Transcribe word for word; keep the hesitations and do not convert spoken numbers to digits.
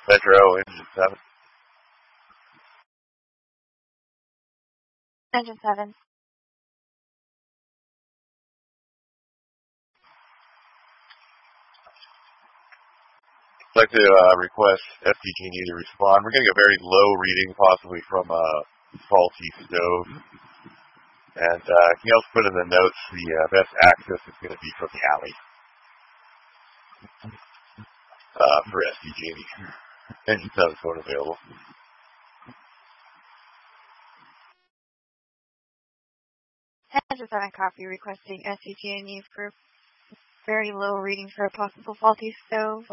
Metro, engine seven. Engine seven. I'd like to uh, request S D G and E to respond. We're getting a very low reading, possibly from a faulty stove. And uh, can you also put in the notes the uh, best access is going to be from the alley uh, for S D G and E. Engine seven phone available. Engine seven copy requesting S D G and E for very low reading for a possible faulty stove.